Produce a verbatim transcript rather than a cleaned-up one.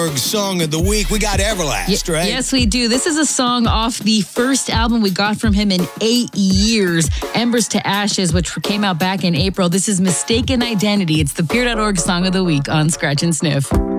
Song of the week. We got Everlast, y- right? Yes, we do. This is a song off the first album we got from him in eight years, Embers to Ashes, which came out back in April. This is Mistaken Identity. It's the Peer dot org Song of the Week on Scratch and Sniff.